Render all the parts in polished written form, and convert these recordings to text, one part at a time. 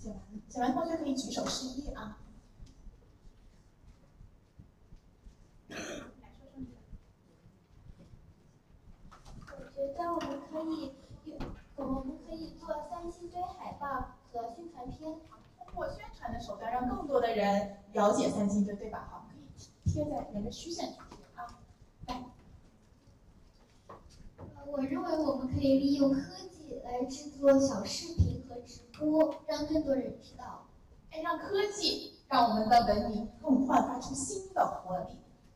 写完同学可以举手示意啊。来说说你的。 我觉得我们可以做三星堆海报和宣传片， 通过宣传的手段，让更多的人了解三星堆，对吧？好，可以贴在人的虚线上啊。来， 我认为我们可以利用科技来制作小视频和直播，让更多人知道。 让科技让我们的文明更焕发出新的活力。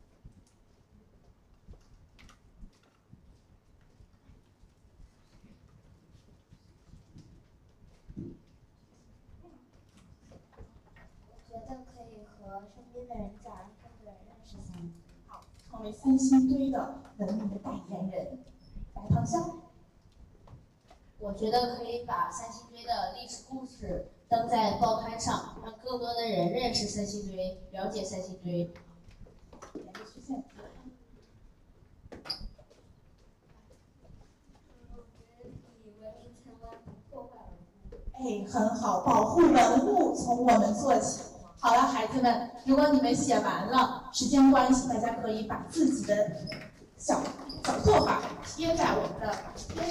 我觉得可以和身边的人讲，让更多人认识三星堆。 好，成为三星堆的文明的代言人。白糖香。 我觉得可以把三星堆的历史故事登在报刊上，让更多的人认识三星堆，了解三星堆。 沿着虚线。很好，保护文物从我们做起。好了，孩子们，如果你们写完了，时间关系，大家可以把自己的小做法贴在我们的贴